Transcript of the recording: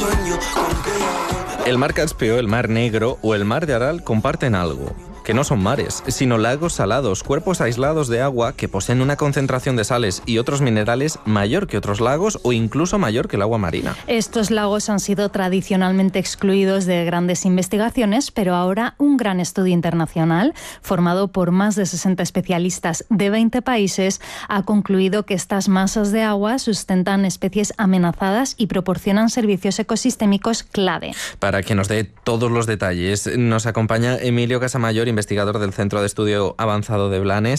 El mar Caspio, el mar Negro o el mar de Aral comparten algo, que no son mares, sino lagos salados, cuerpos aislados de agua que poseen una concentración de sales y otros minerales mayor que otros lagos o incluso mayor que el agua marina. Estos lagos han sido tradicionalmente excluidos de grandes investigaciones, pero ahora un gran estudio internacional, formado por más de 60 especialistas de 20 países, ha concluido que estas masas de agua sustentan especies amenazadas y proporcionan servicios ecosistémicos clave. Para que nos dé todos los detalles, nos acompaña Emilio Casamayor, investigador del Centro de Estudio Avanzado de Blanes.